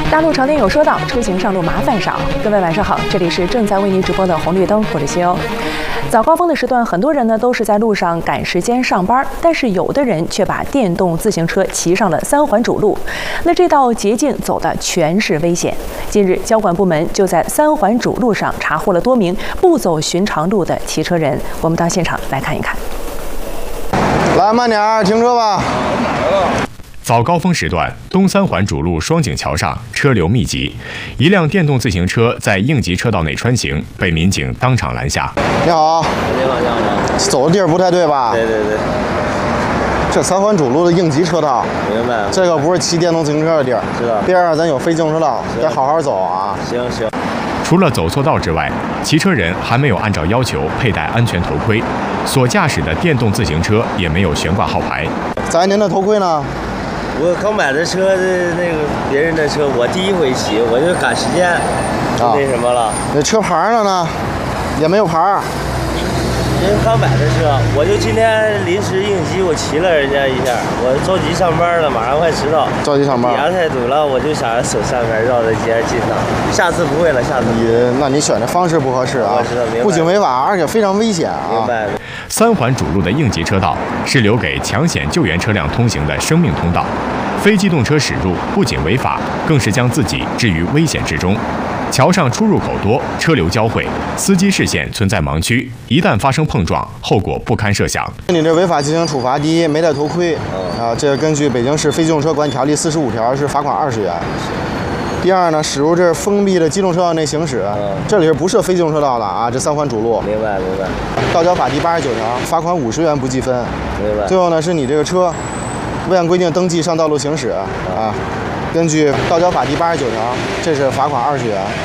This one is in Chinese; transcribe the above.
大陆常年有说道，出行上路麻烦少。各位晚上好，这里是正在为您直播的红绿灯，我是西欧。早高峰的时段，很多人呢都是在路上赶时间上班，但是有的人却把电动自行车骑上了三环主路。那这道捷径走的全是危险。近日，交管部门就在三环主路上查获了多名不走寻常路的骑车人。我们到现场来看一看。 来，慢点儿，停车吧。 早高峰时段，东三环主路双井桥上车流密集，一辆电动自行车在应急车道内穿行，被民警当场拦下。 你好， 你好，你好。 走的地儿不太对吧？ 对。 这三环主路的应急车道， 明白。 这个不是骑电动自行车的地儿， 知道。 边上咱有非机动车道，得好好走啊。 行。 除了走错道之外，骑车人还没有按照要求佩戴安全头盔，所驾驶的电动自行车也没有悬挂号牌。 咱您的头盔呢？ 我刚买的车，那个别人的车，我第一回骑，我就赶时间，那什么了。 那车牌了呢？也没有牌儿。 人刚买的车，我就今天临时应急，我骑了人家一下，我着急上班了，马上快迟到。 着急上班。 底下太堵了，我就想走上面绕着街进的。下次不会了，下次。 那你选的方式不合适啊！ 我知道，明白。 不仅违法，而且非常危险啊！ 明白。 三环主路的应急车道是留给抢险救援车辆通行的生命通道，非机动车驶入不仅违法，更是将自己置于危险之中。桥上出入口多，车流交汇，司机视线存在盲区，一旦发生碰撞，后果不堪设想。 你这违法进行处罚：第一，没戴头盔，这个根据北京市非机动车管理条例45条是罚款20元。第二呢，驶入这封闭的机动车道内行驶，这里是不设非机动车道的啊，这三环主路。 明白。 道交法第89条，罚款50元不计分。 明白。 最后呢，是你这个车未按规定登记上道路行驶啊，根据道交法第89条，这是罚款20元。